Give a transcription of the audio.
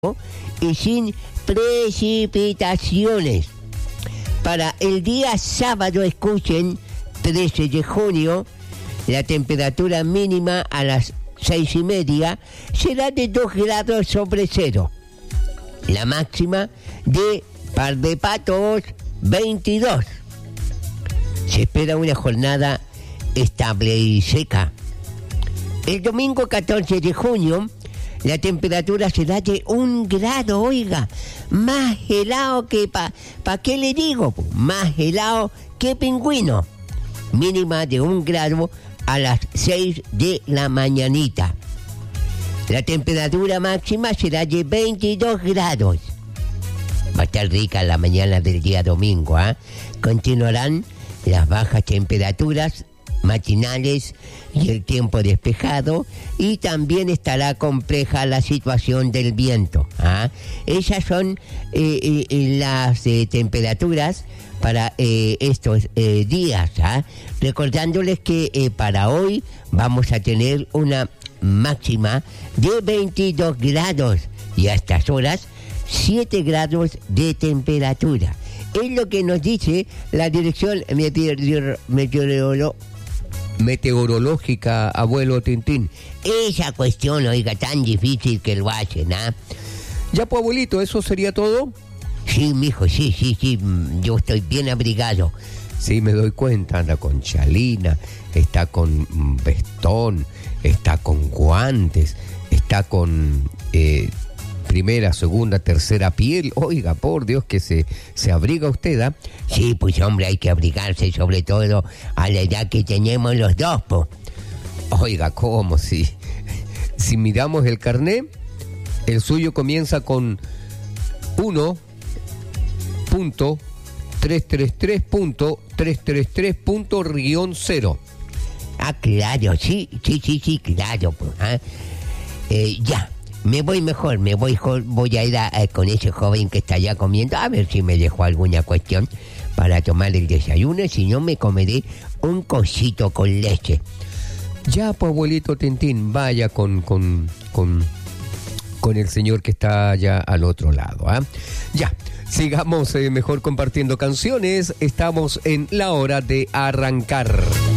y sin precipitaciones. Para el día sábado, escuchen, 13 de junio, la temperatura mínima a las 6:30 será de 2 grados sobre cero. La máxima de Par de Patos, 22. Se espera una jornada estable y seca. El domingo 14 de junio, la temperatura será de 1 grado, oiga, más helado que ¿pa qué le digo? Más helado que pingüino. Mínima de 1 grado a las 6 de la mañanita. La temperatura máxima será de 22 grados. Va a estar rica la mañana del día domingo, ¿eh? Continuarán las bajas temperaturas matinales y el tiempo despejado, y también estará compleja la situación del viento. Esas son las temperaturas para estos días. Recordándoles que para hoy vamos a tener una máxima de 22 grados y a estas horas 7 grados de temperatura. Es lo que nos dice la dirección meteorológica, abuelo Tintín. Esa cuestión, oiga, tan difícil que lo hacen, ¿ah? Ya, pues, abuelito, ¿eso sería todo? Sí, mijo, sí, yo estoy bien abrigado. Sí, me doy cuenta, anda con chalina, está con vestón, está con guantes, está con primera, segunda, tercera piel. Oiga, por Dios, que se abriga usted, ¿ah? Sí, pues hombre, hay que abrigarse, sobre todo a la edad que tenemos los dos, po. Oiga, ¿cómo? Si miramos el carnet, el suyo comienza con 1.333.333.0. Ah, claro, sí, claro, pues. Ya. Me voy a ir con ese joven que está allá comiendo, a ver si me dejó alguna cuestión para tomar el desayuno, si no me comeré un cosito con leche. Ya, pues, abuelito Tintín, vaya con el señor que está allá al otro lado, ¿ah? Ya, sigamos mejor compartiendo canciones, estamos en la hora de arrancar.